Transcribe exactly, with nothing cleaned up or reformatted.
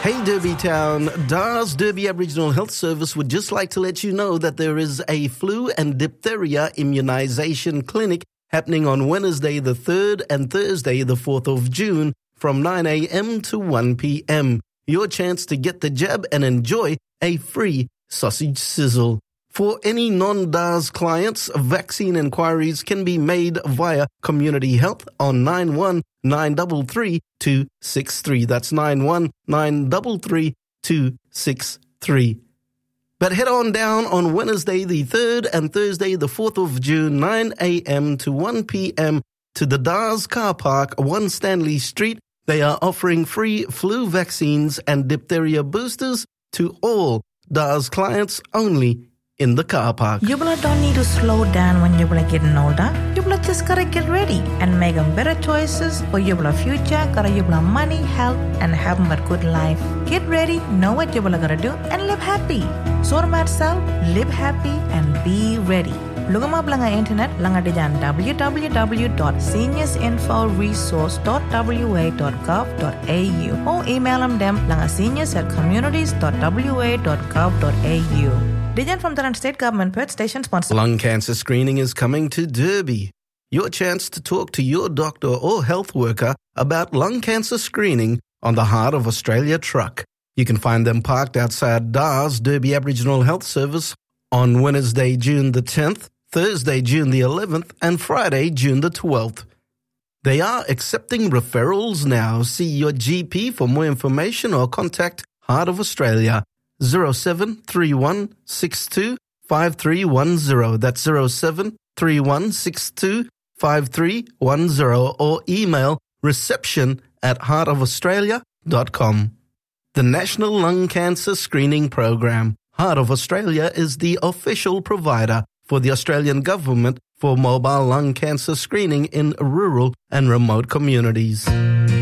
Hey Derby Town, D A S Derby Aboriginal Health Service would just like to let you know that there is a flu and diphtheria immunisation clinic happening on Wednesday the third and Thursday the fourth of June from nine a.m. to one p.m. Your chance to get the jab and enjoy a free sausage sizzle. For any non-D A S clients, vaccine inquiries can be made via Community Health on nine one nine three three two six three. That's nine one nine three three two six three. But head on down on Wednesday the third and Thursday the fourth of June, nine a.m. to one p.m. to the D A S car park, one Stanley Street. They are offering free flu vaccines and diphtheria boosters to all D A S clients only in the car park. You don't need to slow down when you're getting older. You just gotta get ready and make them better choices for your future. Gotta you money, health, and have a good life. Get ready, know what you're gonna do, and live happy. Sort myself, live happy, and be ready. Look up lang internet lang diyan w w w dot seniors info resource dot w a dot gov dot a u or email them them lang seniors at communities dot w a dot gov dot a u. Dijan from the State Government Perth Station sponsor. Lung cancer screening is coming to Derby. Your chance to talk to your doctor or health worker about lung cancer screening on the Heart of Australia truck. You can find them parked outside D A S Derby Aboriginal Health Service on Wednesday, June the tenth, Thursday, June the eleventh, and Friday, June the twelfth. They are accepting referrals now. See your G P for more information or contact Heart of Australia zero seven three one six two five three one zero. That's zero seven three one six two five three one zero or email reception at heart of australia dot com. The National Lung Cancer Screening Program. Heart of Australia is the official provider for the Australian government for mobile lung cancer screening in rural and remote communities.